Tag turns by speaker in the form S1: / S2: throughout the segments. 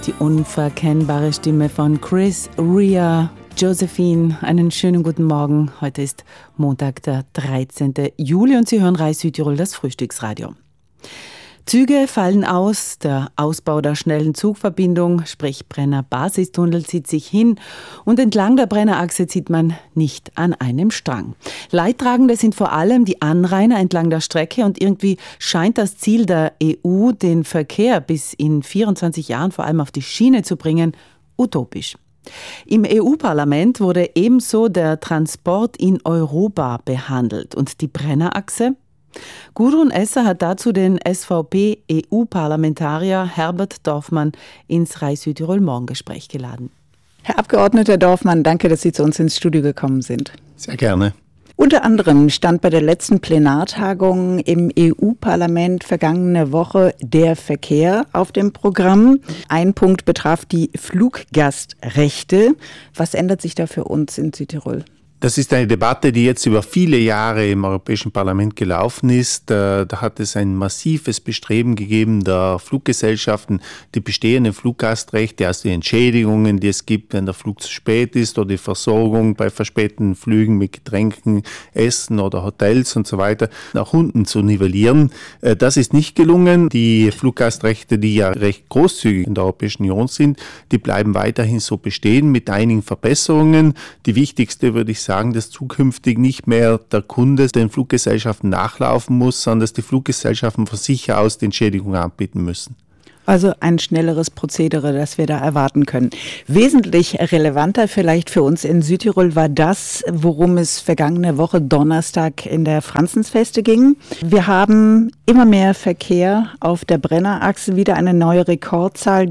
S1: Die unverkennbare Stimme von Chris Rea. Josephine, einen schönen guten Morgen. Heute ist Montag, der 13. Juli und Sie hören Rai Südtirol, das Frühstücksradio. Züge fallen aus, der Ausbau der schnellen Zugverbindung, sprich Brenner Basistunnel, zieht sich hin und entlang der Brennerachse zieht man nicht an einem Strang. Leidtragende sind vor allem die Anrainer entlang der Strecke und irgendwie scheint das Ziel der EU, den Verkehr bis in 24 Jahren vor allem auf die Schiene zu bringen, utopisch. Im EU-Parlament wurde ebenso der Transport in Europa behandelt und die Brennerachse. Gudrun Esser hat dazu den SVP-EU-Parlamentarier Herbert Dorfmann ins Rai Südtirol Morgengespräch geladen.
S2: Herr Abgeordneter Dorfmann, danke, dass Sie zu uns ins Studio gekommen sind.
S3: Sehr gerne.
S2: Unter anderem stand bei der letzten Plenartagung im EU-Parlament vergangene Woche der Verkehr auf dem Programm. Ein Punkt betraf die Fluggastrechte. Was ändert sich da für uns in Südtirol?
S3: Das ist eine Debatte, die jetzt über viele Jahre im Europäischen Parlament gelaufen ist. Da hat es ein massives Bestreben gegeben der Fluggesellschaften, die bestehenden Fluggastrechte, also die Entschädigungen, die es gibt, wenn der Flug zu spät ist oder die Versorgung bei verspäteten Flügen mit Getränken, Essen oder Hotels und so weiter, nach unten zu nivellieren. Das ist nicht gelungen. Die Fluggastrechte, die ja recht großzügig in der Europäischen Union sind, die bleiben weiterhin so bestehen mit einigen Verbesserungen. Die wichtigste, würde ich sagen, dass zukünftig nicht mehr der Kunde den Fluggesellschaften nachlaufen muss, sondern dass die Fluggesellschaften von sich aus die Entschädigung anbieten müssen.
S2: Also ein schnelleres Prozedere, das wir da erwarten können. Wesentlich relevanter vielleicht für uns in Südtirol war das, worum es vergangene Woche Donnerstag in der Franzensfeste ging. Wir haben immer mehr Verkehr auf der Brennerachse, wieder eine neue Rekordzahl.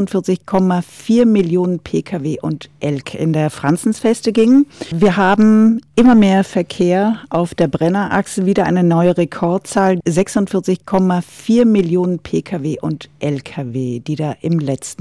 S2: 46,4 Millionen Pkw und Elk in der Franzensfeste ging. Wir haben immer mehr Verkehr auf der Brennerachse, wieder eine neue Rekordzahl. 46,4 Millionen Pkw und LKW, die da im letzten